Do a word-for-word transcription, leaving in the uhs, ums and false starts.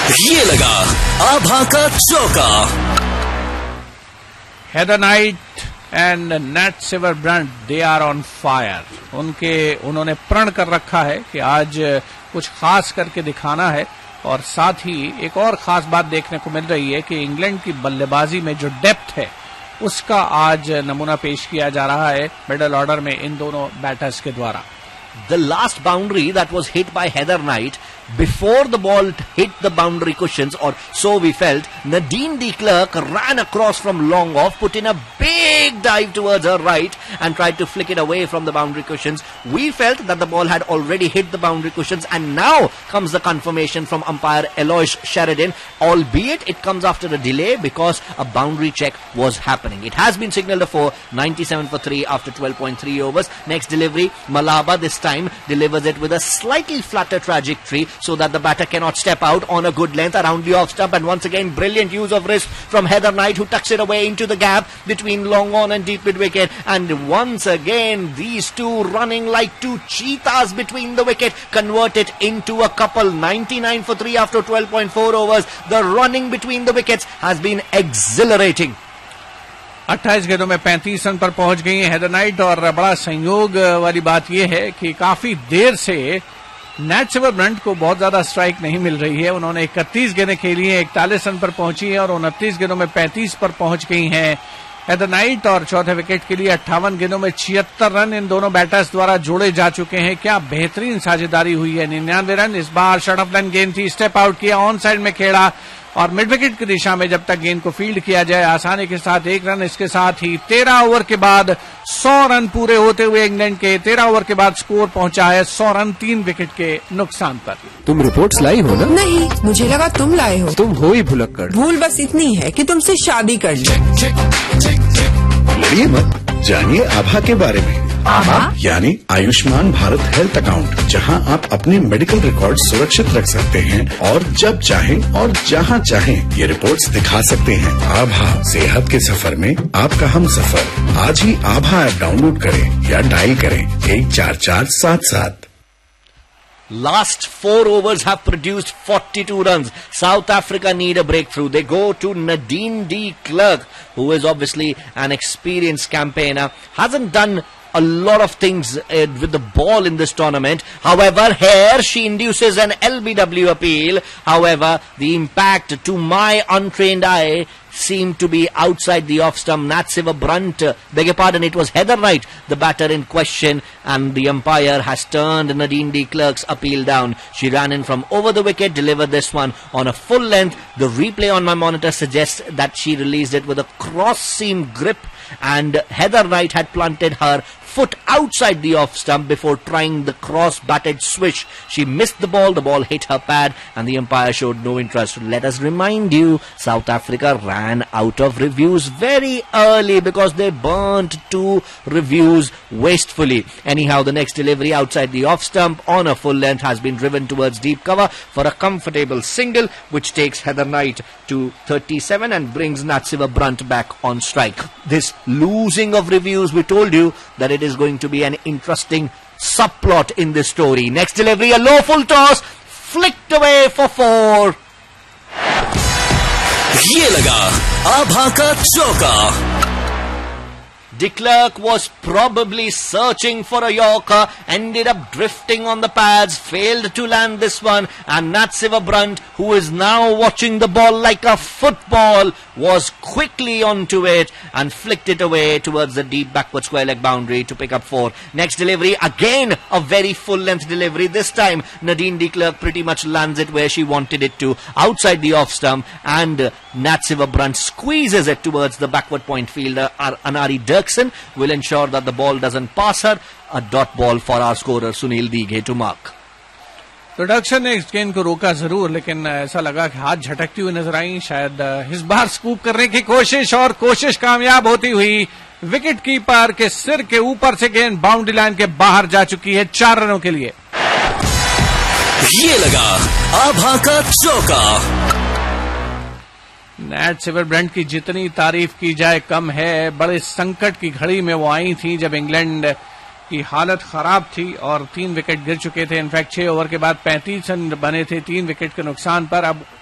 ये लगा आभा का चौका। Heather night and NAT सिवरब्रंट, they are on fire. उनके उन्होंने प्रण कर रखा है कि आज कुछ खास करके दिखाना है, और साथ ही एक और खास बात देखने को मिल रही है कि इंग्लैंड की बल्लेबाजी में जो डेप्थ है उसका आज नमूना पेश किया जा रहा है मिडल ऑर्डर में इन दोनों बैटर्स के द्वारा। The last boundary that was hit by Heather Knight, before the ball hit the boundary cushions, or so we felt, Nadine de Klerk ran across from long off, put in a big dive towards her right and tried to flick it away from the boundary cushions. We felt that the ball had already hit the boundary cushions, and now comes the confirmation from umpire Eloise Sheridan, albeit it comes after a delay because a boundary check was happening. It has been signalled a four, ninety-seven for three after twelve point three overs. Next delivery, Malaba this time delivers it with a slightly flatter trajectory so that the batter cannot step out on a good length around the off stump, and once again brilliant use of wrist from Heather Knight, who tucks it away into the gap between long on and deep mid wicket, and once again these two running like two cheetahs between the wicket convert it into a couple. Ninety-nine for three after twelve point four overs. The running between the wickets has been exhilarating. अट्ठाईस गेंदों में पैंतीस run पर पहुंच गई है Heather night, और बड़ा संयोग वाली बात यह है कि काफी देर से नैट सिवरब्रंट को बहुत ज्यादा स्ट्राइक नहीं मिल रही है। उन्होंने इकतीस गेंदें खेली हैं, इकतालीस रन पर पहुंची है, और उनतीस गेंदों में पैंतीस पर पहुंच गई हैं हेदर नाइट, और चौथे विकेट के लिए अट्ठावन गेंदों में छिहत्तर रन इन दोनों बैटर्स द्वारा जोड़े जा चुके हैं। क्या बेहतरीन साझेदारी हुई है। निन्यानवे रन इस बार शॉर्ट ऑफ लाइन गेंद थी, स्टेप आउट किया, ऑन साइड में खेड़ा, और मिड विकेट की दिशा में जब तक गेंद को फील्ड किया जाए आसानी के साथ एक रन। इसके साथ ही तेरह ओवर के बाद सौ रन पूरे होते हुए इंग्लैंड के तेरह ओवर के बाद स्कोर पहुंचा है सौ रन तीन विकेट के नुकसान पर। तुम रिपोर्ट्स लाई हो ना? नहीं, मुझे लगा तुम लाए हो। तुम हो ही भुलक्कड़। भूल बस इतनी है कि तुमसे शादी कर ली। लड़िए मत, जानिए आभा के बारे में। आभा यानी आयुष्मान भारत हेल्थ अकाउंट, जहां आप अपने मेडिकल रिकॉर्ड सुरक्षित रख सकते हैं और जब चाहें और जहां चाहें ये रिपोर्ट्स दिखा सकते हैं। आभा, सेहत के सफर में आपका हम सफर। आज ही आभा ऐप डाउनलोड करें या डायल करें एक चार चार सात सात। Last four overs have produced forty-two runs. South Africa need a breakthrough. They go to Nadine de Klerk, who is obviously an experienced campaigner. Hasn't done a lot of things uh, with the ball in this tournament. However, here she induces an L B W appeal. However, the impact to my untrained eye seemed to be outside the off stump. Nat Siwabrunt, uh, beg your pardon, it was Heather Knight, the batter in question, and the umpire has turned Nadine de Klerk's appeal down. She ran in from over the wicket, delivered this one on a full length. The replay on my monitor suggests that she released it with a cross seam grip, and Heather Knight had planted her foot outside the off stump before trying the cross batted swish. She missed the ball, the ball hit her pad, and the umpire showed no interest. Let us remind you, South Africa ran out of reviews very early because they burnt two reviews wastefully. Anyhow, the next delivery outside the off stump on a full length has been driven towards deep cover for a comfortable single, which takes Heather Knight to thirty-seven and brings Nat Siwabrunt back on strike. This losing of reviews, we told you that it is going to be an interesting subplot in this story. Next delivery, a low full toss, flicked away for four. ये लगा आभा का चौका। De Klerk was probably searching for a Yorker, ended up drifting on the pads, failed to land this one, and Nat Siwabrunt, who is now watching the ball like a football, was quickly onto it and flicked it away towards the deep backward square leg boundary to pick up four. Next delivery, again a very full length delivery. This time Nadine de Klerk pretty much lands it where she wanted it to, outside the off stump, and uh, Nat Siwabrunt squeezes it towards the backward point fielder. Ar- Anari Dirksen will ensure that the ball doesn't pass her. A dot ball for our scorer Sunil Dighe to mark. तो डक्सन ने इस गेंद को रोका जरूर, लेकिन ऐसा लगा कि हाथ झटकती हुई नजर आई। शायद इस बार स्कूप करने की कोशिश, और कोशिश कामयाब होती हुई विकेट कीपर के सिर के ऊपर से गेंद बाउंड्री लाइन के बाहर जा चुकी है चार रनों के लिए। ये लगा आभा का चौका। नैट सिवरब्रंट की जितनी तारीफ की जाए कम है। बड़े संकट की घड़ी में वो आई थी जब इंग्लैंड की हालत खराब थी और तीन विकेट गिर चुके थे। इनफैक्ट छह ओवर के बाद पैंतीस रन बने थे तीन विकेट के नुकसान पर। अब